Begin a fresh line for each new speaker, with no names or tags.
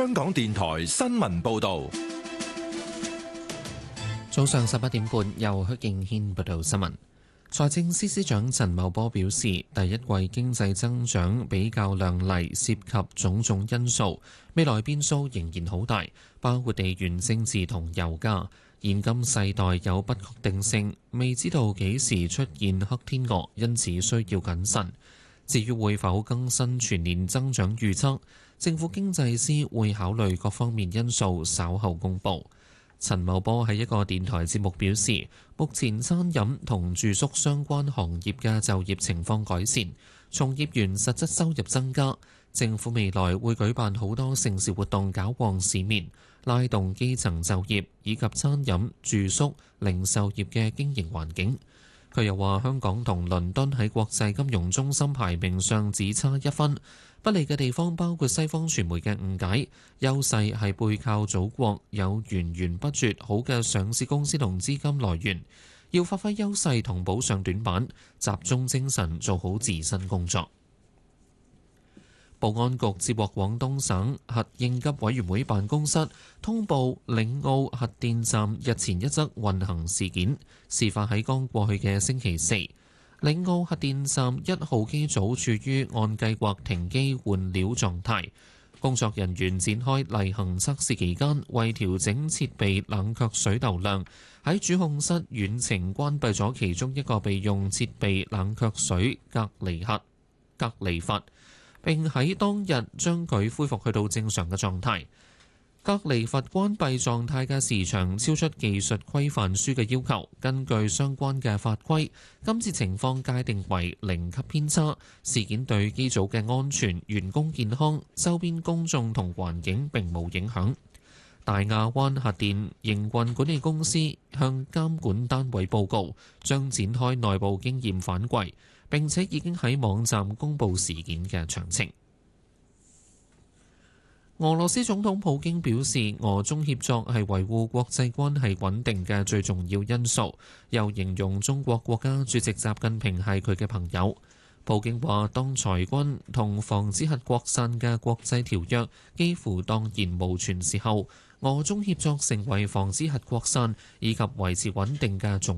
香港電台新聞報道。
早上11點半，由許敬軒報道新聞。財政司司長陳茂波表示，第一季經濟增長比較亮麗，涉及種種因素，未來變數仍然好大，包括地緣政治同油價。現今世代有不確定性，未知道幾時出現黑天鵝，因此需要謹慎。至於會否更新全年增長預測，政府經濟師會考慮各方面因素，稍後公佈。陳茂波喺一個電台節目表示，目前餐飲同住宿相關行業嘅就業情況改善，從業員實質收入增加。政府未來會舉辦好多盛事活動，搞旺市面，拉動基層就業以及餐飲、住宿、零售業嘅經營環境。佢又話：香港同倫敦喺國際金融中心排名上只差1分，不利嘅地方包括西方傳媒嘅誤解，優勢係背靠祖國，有源源不絕好嘅上市公司同資金來源，要發揮優勢同補上短板，集中精神做好自身工作。保安局接獲廣東省核應急委員會辦公室通報嶺澳核電站日前一則運行事件，事發喺剛過去嘅星期四。嶺澳核電站1號機組處於按計劃停機換料狀態，工作人員展開例行測試期間，為調整設備冷卻水流量，喺主控室遠程關閉咗其中一個備用設備冷卻水隔離閥，並喺當日將佢恢復去到正常嘅狀態。隔離閥關閉狀態嘅時長超出技術規範書嘅要求，根據相關嘅法規，今次情況界定為0級偏差。事件對機組嘅安全、員工健康、周邊公眾同環境並無影響。大亞灣核電營運管理公司向監管單位報告，將展開內部經驗反饋，並且已經喺網站公佈事件嘅詳情。俄羅斯總統普京表示，俄中協作係維護國際關係穩定嘅最重要因素，又形容中國國家主席習近平係佢嘅朋友。普京話，當裁軍同防止核擴散嘅國際條約幾乎蕩然無存時候，俄中協作成為防止核擴散以及維持穩定嘅重